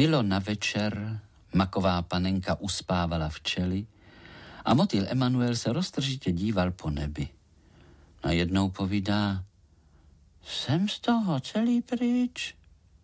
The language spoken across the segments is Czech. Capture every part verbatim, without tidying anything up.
Bylo na večer, maková panenka uspávala včely a motýl Emanuel se roztržitě díval po nebi. Najednou povídá: jsem z toho celý pryč.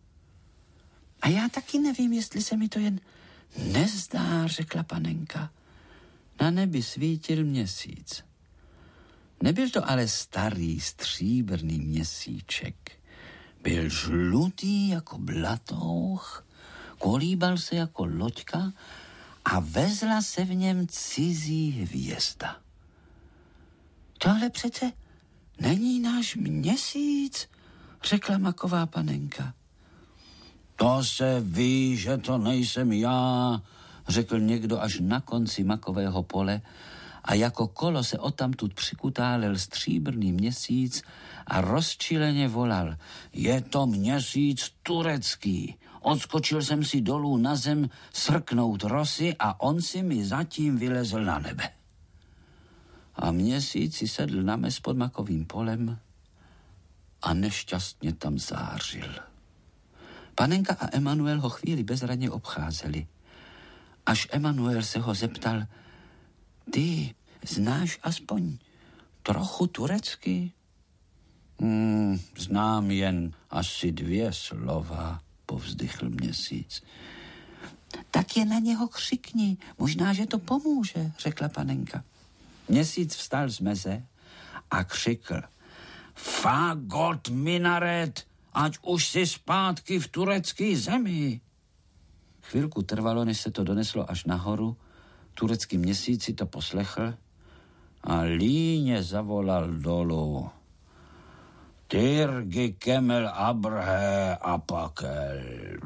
A já taky nevím, jestli se mi to jen nezdá, řekla panenka. Na nebi svítil měsíc. Nebyl to ale starý stříbrný měsíček. Byl žlutý jako blatouch, kolíbal se jako loďka a vezla se v něm cizí hvězda. Tohle přece není náš měsíc, řekla maková panenka. To se ví, že to nejsem já, řekl někdo až na konci makového pole a jako kolo se odtamtud přikutálel stříbrný měsíc a rozčileně volal: je to měsíc turecký. Odskočil jsem si dolů na zem srknout rosy a on si mi zatím vylezl na nebe. A měsíc si sedl na mes pod makovým polem a nešťastně tam zářil. Panenka a Emanuel ho chvíli bezradně obcházeli. Až Emanuel se ho zeptal: ty znáš aspoň trochu turecky? Hmm, znám jen asi dvě slova, povzdychl měsíc. Tak je na něho křikni, možná, že to pomůže, řekla panenka. Měsíc vstal z meze a křikl: Fagot minaret, ať už si zpátky v turecké zemi. Chvilku trvalo, než se to doneslo až nahoru. Turecký měsíc si to poslechl a líně zavolal dolů: Tyrgi kemel abrhe apakel.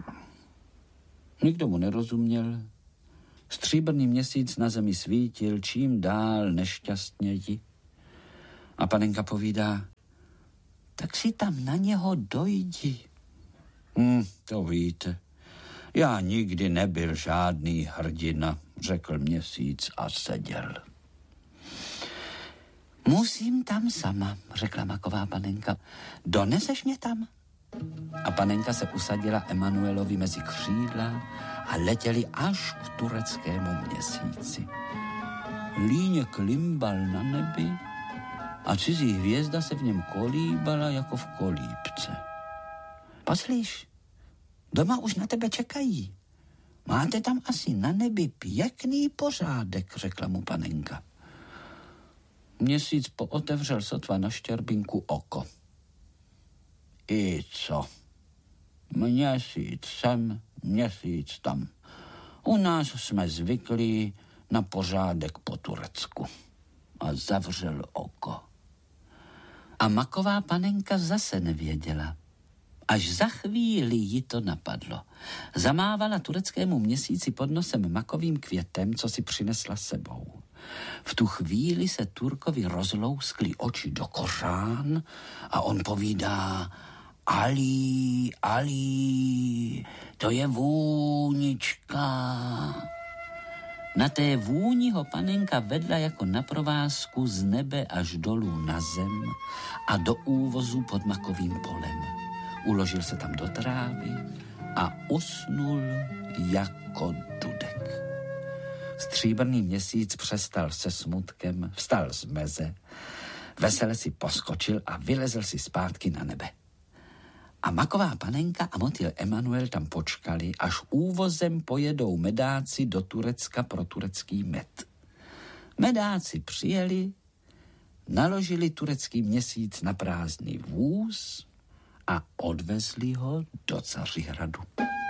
Nikdo mu nerozuměl. Stříbrný měsíc na zemi svítil čím dál nešťastněji. A panenka povídá: tak si tam na něho dojdi. Hm, to víte. Já nikdy nebyl žádný hrdina, řekl měsíc a seděl. Musím tam sama, řekla maková panenka. Doneseš mě tam? A panenka se usadila Emanuelovi mezi křídla a letěli až k tureckému měsíci. Líně klimbal na nebi a cizí hvězda se v něm kolíbala jako v kolíbce. Poslíš, doma už na tebe čekají. Máte tam asi na nebi pěkný pořádek, řekla mu panenka. Měsíc pootevřel sotva na štěrbinku oko. I co? Měsíc sem, měsíc tam. U nás jsme zvyklí na pořádek po Turecku. A zavřel oko. A maková panenka zase nevěděla. Až za chvíli ji to napadlo. Zamávala tureckému měsíci pod nosem makovým květem, co si přinesla sebou. V tu chvíli se Turkovi rozlouskly oči do kořán a on povídá: Ali, Ali, to je vůnička. Na té vůni ho panenka vedla jako na provázku z nebe až dolů na zem a do úvozu pod makovým polem. Uložil se tam do trávy a usnul jako dudek. Stříbrný měsíc přestal se smutkem, vstal z meze, vesele si poskočil a vylezl si zpátky na nebe. A maková panenka a motýl Emanuel tam počkali, až úvozem pojedou medáci do Turecka pro turecký med. Medáci přijeli, naložili turecký měsíc na prázdný vůz a odvezli ho do Cařihradu.